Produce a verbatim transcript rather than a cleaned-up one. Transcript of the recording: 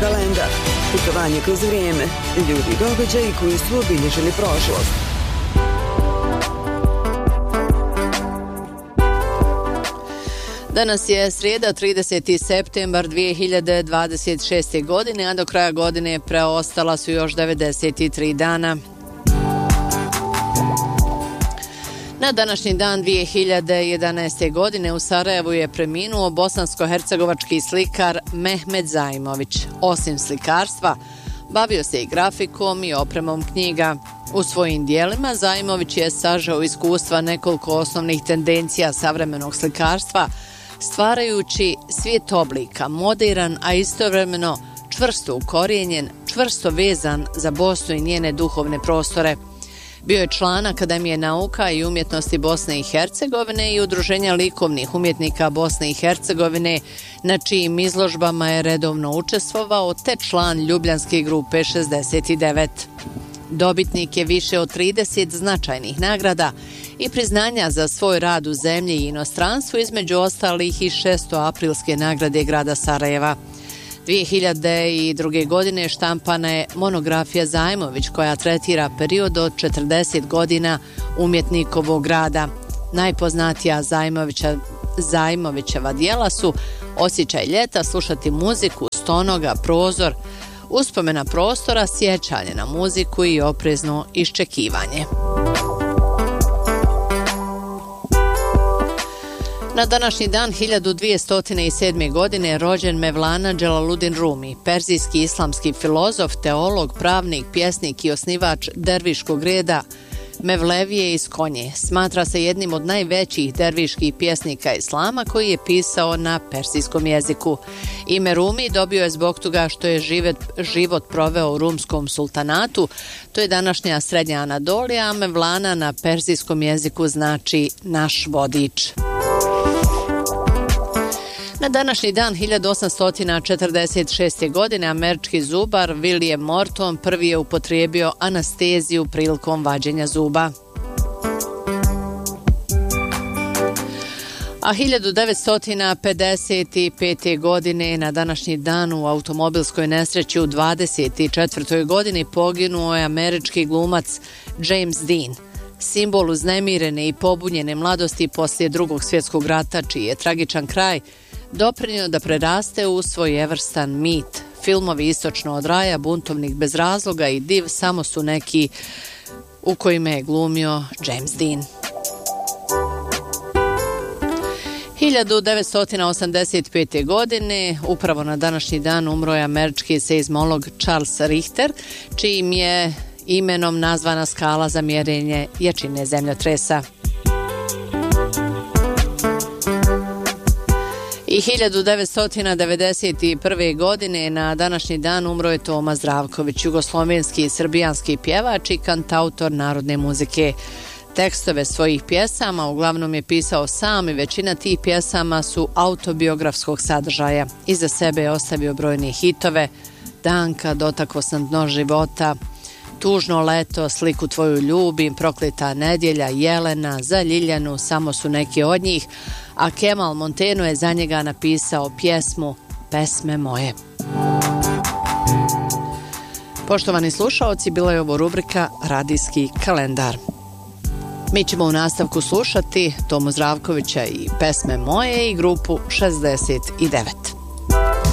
kalendar. Putovanje kroz vrijeme. Ljudi i događaji koji su obilježili prošlost. Danas je srijeda, trideseti septembar dvije hiljade dvadeset šeste. godine, a do kraja godine preostala su još devedeset tri dana. Na današnji dan dvije hiljade jedanaeste. godine u Sarajevu je preminuo bosansko-hercegovački slikar Mehmed Zajmović. Osim slikarstva, bavio se i grafikom i opremom knjiga. U svojim dijelima Zajmović je sažeo iskustva nekoliko osnovnih tendencija savremenog slikarstva, stvarajući svijet oblika, moderan, a istovremeno čvrsto ukorijenjen, čvrsto vezan za Bosnu i njene duhovne prostore. Bio je član Akademije nauka i umjetnosti Bosne i Hercegovine i Udruženja likovnih umjetnika Bosne i Hercegovine, na čijim izložbama je redovno učestvovao, te član Ljubljanske grupe šezdeset devet. Dobitnik je više od trideset značajnih nagrada i priznanja za svoj rad u zemlji i inostranstvu, između ostalih i šestoaprilske nagrade grada Sarajeva. dvije hiljade druge. godine štampana je monografija Zajmović koja tretira period od četrdeset godina umjetnikovog rada. Najpoznatija Zajmovića, Zajmovićeva djela su Osjećaj ljeta, Slušati muziku, Stonoga, Prozor, Uspomena prostora, Sjećanje na muziku i Oprezno iščekivanje. Na današnji dan hiljadu dvjesto sedme. godine rođen Mevlana Dželaludin Rumi, perzijski islamski filozof, teolog, pravnik, pjesnik i osnivač derviškog reda Mevlevije iz Konje. Smatra se jednim od najvećih derviških pjesnika islama koji je pisao na persijskom jeziku. Ime Rumi dobio je zbog toga što je život, život proveo u rumskom sultanatu, to je današnja Srednja Anadolija, a Mevlana na persijskom jeziku znači naš vodič. Na današnji dan hiljadu osamsto četrdeset šeste. godine američki zubar William Morton prvi je upotrijebio anesteziju prilikom vađenja zuba. A hiljadu devetsto pedeset pete. godine na današnji dan u automobilskoj nesreći u dvadeset četvrtoj. godini poginuo je američki glumac James Dean, simbol uznemirene i pobunjene mladosti poslije Drugog svjetskog rata, čiji je tragičan kraj doprinio da preraste u svojevrstan mit. Filmovi Istočno od raja, Buntovnik bez razloga i Div samo su neki u kojima je glumio James Dean. hiljadu devetsto osamdeset pete. godine upravo na današnji dan umro je američki seizmolog Charles Richter, čijim je imenom nazvana skala za mjerenje jačine zemljotresa. I hiljadu devetsto devedeset prve. godine na današnji dan umro je Toma Zdravković, jugoslovenski i srbijanski pjevač i kantautor narodne muzike. Tekstove svojih pjesama uglavnom je pisao sam i većina tih pjesama su autobiografskog sadržaja. Iza sebe je ostavio brojne hitove: Danka, Dotakao sam dno života, Tužno leto, Sliku tvoju ljubim, Prokleta nedjelja, Jelena, Za Ljiljanu, samo su neki od njih, a Kemal Monteno je za njega napisao pjesmu Pesme moje. Poštovani slušaoci, bila je ovo rubrika Radijski kalendar. Mi ćemo u nastavku slušati Tomu Zdravkovića i Pesme moje i grupu šezdeset devet.